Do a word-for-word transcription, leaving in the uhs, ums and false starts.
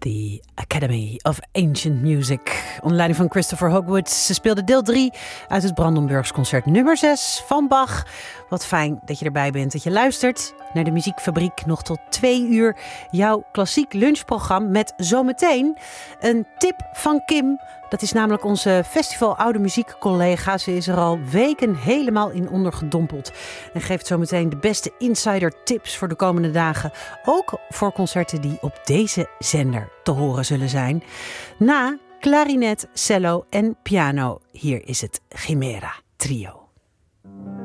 The Academy of Ancient Music. Onder leiding van Christopher Hogwood. Ze speelde deel drie uit het Brandenburgs concert nummer zes van Bach. Wat fijn dat je erbij bent, dat je luistert naar de Muziekfabriek. Nog tot twee uur jouw klassiek lunchprogramma met zometeen een tip van Kim. Dat is namelijk onze Festival Oude Muziek collega. Ze is er al weken helemaal in ondergedompeld. En geeft zometeen de beste insider tips voor de komende dagen. Ook voor concerten die op deze zender te horen zullen zijn. Na klarinet, cello en piano. Hier is het Chimera Trio.